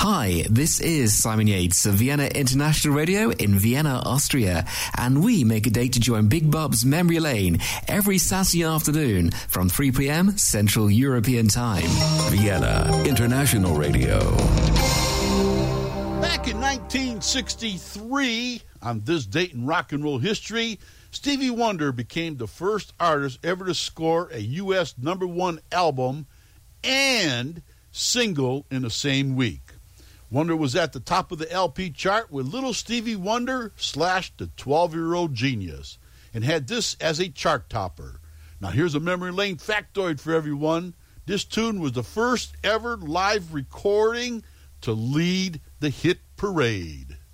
Hi, this is Simon Yates of Vienna International Radio in Vienna, Austria, and we make a date to join Big Bob's Memory Lane every Saturday afternoon from 3 p.m. Central European Time. Vienna International Radio. Back in 1963, on this date in rock and roll history, Stevie Wonder became the first artist ever to score a U.S. #1 album and single in the same week. Wonder was at the top of the LP chart with Little Stevie Wonder / the 12-Year-Old Genius, and had this as a chart topper. Now here's a memory lane factoid for everyone. This tune was the first ever live recording to lead the hit parade.